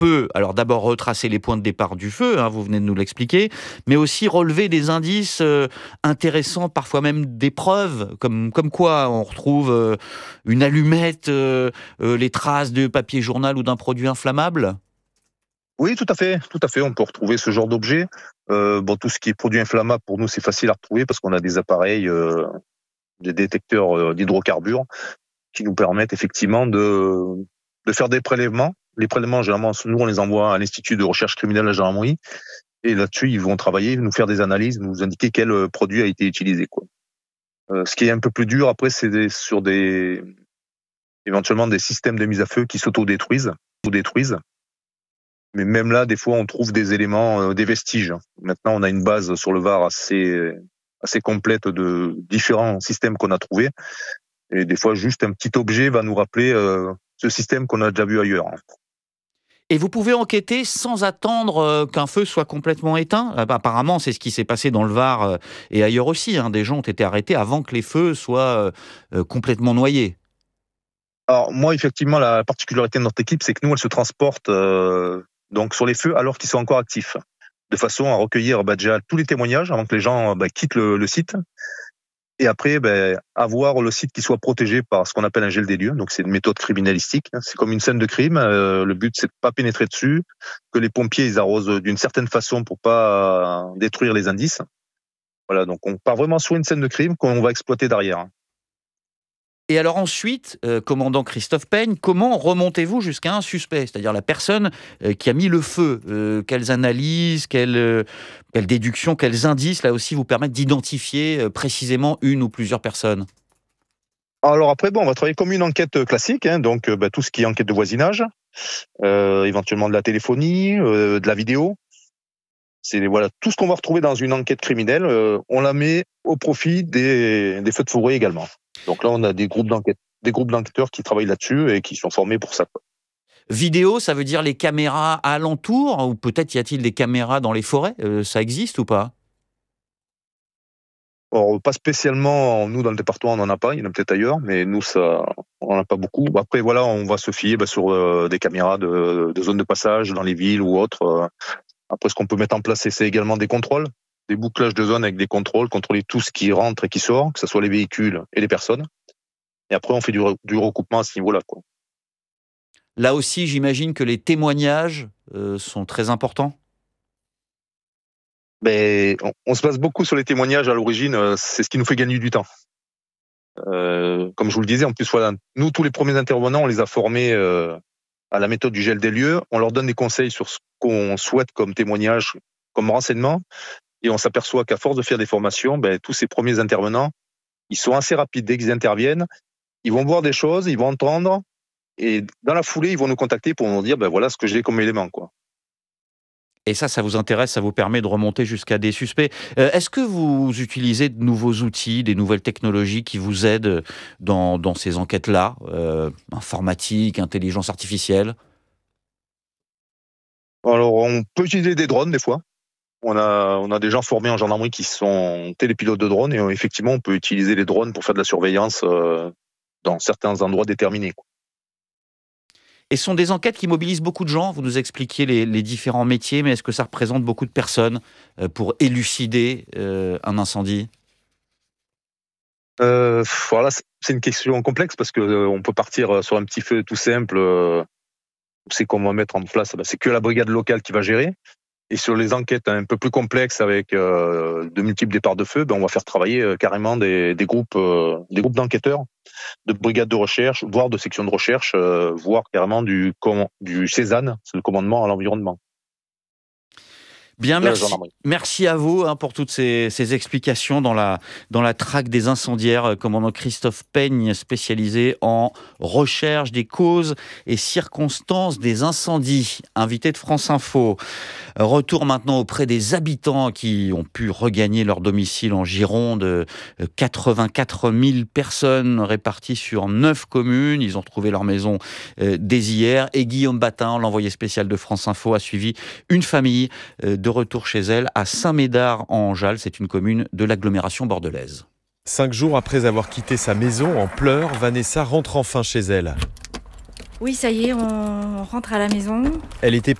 peut, alors d'abord retracer les points de départ du feu, hein, vous venez de nous l'expliquer, mais aussi relever des indices intéressants, parfois même des preuves, comme quoi on retrouve une allumette, les traces de papier journal ou d'un produit inflammable. Oui, tout à fait, tout à fait. On peut retrouver ce genre d'objet. Tout ce qui est produit inflammable, pour nous, c'est facile à retrouver parce qu'on a des appareils, des détecteurs d'hydrocarbures qui nous permettent effectivement de faire des prélèvements. Les prélèvements, généralement, nous, on les envoie à l'Institut de recherche criminelle de la gendarmerie. Et là-dessus, ils vont travailler, nous faire des analyses, nous indiquer quel produit a été utilisé, quoi. Ce qui est un peu plus dur, après, sur éventuellement des systèmes de mise à feu qui s'auto-détruisent ou détruisent. Mais même là, des fois, on trouve des éléments, des vestiges. Maintenant, on a une base sur le Var assez complète de différents systèmes qu'on a trouvés. Et des fois, juste un petit objet va nous rappeler ce système qu'on a déjà vu ailleurs. Et vous pouvez enquêter sans attendre qu'un feu soit complètement éteint. Apparemment, c'est ce qui s'est passé dans le Var et ailleurs aussi, hein. Des gens ont été arrêtés avant que les feux soient complètement noyés. Alors moi, effectivement, la particularité de notre équipe, c'est que nous, elle se transporte donc sur les feux alors qu'ils sont encore actifs, de façon à recueillir déjà tous les témoignages avant que les gens quittent le site. Et après, avoir le site qui soit protégé par ce qu'on appelle un gel des lieux. Donc, c'est une méthode criminalistique. C'est comme une scène de crime. Le but, c'est de pas pénétrer dessus, que les pompiers, ils arrosent d'une certaine façon pour pas détruire les indices. Voilà, donc on part vraiment sur une scène de crime qu'on va exploiter derrière. Et alors ensuite, commandant Christophe Peigne, comment remontez-vous jusqu'à un suspect, c'est-à-dire la personne qui a mis le feu? Quelles analyses, quelles déductions, quels indices, là aussi, vous permettent d'identifier précisément une ou plusieurs personnes? Alors après, on va travailler comme une enquête classique, hein, donc tout ce qui est enquête de voisinage, éventuellement de la téléphonie, de la vidéo. C'est voilà tout ce qu'on va retrouver dans une enquête criminelle, on la met au profit des feux de forêt également. Donc là, on a des groupes d'enquêteurs qui travaillent là-dessus et qui sont formés pour ça, quoi. Vidéo, ça veut dire les caméras alentours, ou peut-être y a-t-il des caméras dans les forêts? Ça existe ou pas? Or, pas spécialement, nous dans le département, on n'en a pas, il y en a peut-être ailleurs, mais nous ça, on n'en a pas beaucoup. Après voilà, on va se fier sur des caméras de zones de passage dans les villes ou autres. Après, ce qu'on peut mettre en place, c'est également des contrôles, des bouclages de zones avec des contrôles, contrôler tout ce qui rentre et qui sort, que ce soit les véhicules et les personnes. Et après, on fait du recoupement à ce niveau-là, quoi. Là aussi, j'imagine que les témoignages sont très importants? On se base beaucoup sur les témoignages à l'origine, c'est ce qui nous fait gagner du temps. Comme je vous le disais, en plus, voilà, nous, tous les premiers intervenants, on les a formés à la méthode du gel des lieux. On leur donne des conseils sur ce qu'on souhaite comme témoignage, comme renseignement. Et on s'aperçoit qu'à force de faire des formations, tous ces premiers intervenants, ils sont assez rapides. Dès qu'ils interviennent, ils vont voir des choses, ils vont entendre. Et dans la foulée, ils vont nous contacter pour nous dire, voilà ce que j'ai comme élément, quoi. Et ça vous intéresse, ça vous permet de remonter jusqu'à des suspects. Est-ce que vous utilisez de nouveaux outils, des nouvelles technologies qui vous aident dans ces enquêtes-là? Informatique, intelligence artificielle? Alors, on peut utiliser des drones des fois. On a des gens formés en gendarmerie qui sont télépilotes de drones et effectivement, on peut utiliser les drones pour faire de la surveillance dans certains endroits déterminés, quoi. Et ce sont des enquêtes qui mobilisent beaucoup de gens. Vous nous expliquiez les différents métiers, mais est-ce que ça représente beaucoup de personnes pour élucider un incendie? Voilà, c'est une question complexe parce que on peut partir sur un petit feu tout simple. C'est qu'on va mettre en place, c'est que la brigade locale qui va gérer. Et sur les enquêtes un peu plus complexes avec de multiples départs de feu, on va faire travailler carrément des groupes d'enquêteurs, de brigades de recherche, voire de sections de recherche, voire carrément du CESAN, c'est le commandement à l'environnement Bien, de la merci. gendarmerie. Merci à vous pour toutes ces explications dans la traque des incendiaires. Commandant Christophe Peigne, spécialisé en recherche des causes et circonstances des incendies. Invité de France Info. Retour maintenant auprès des habitants qui ont pu regagner leur domicile en Gironde. 84 000 personnes réparties sur 9 communes. Ils ont retrouvé leur maison dès hier. Et Guillaume Batin, l'envoyé spécial de France Info, a suivi une famille de retour chez elle à Saint-Médard-en-Jalles. C'est une commune de l'agglomération bordelaise. 5 jours après avoir quitté sa maison en pleurs, Vanessa rentre enfin chez elle. Oui, ça y est, on rentre à la maison. Elle était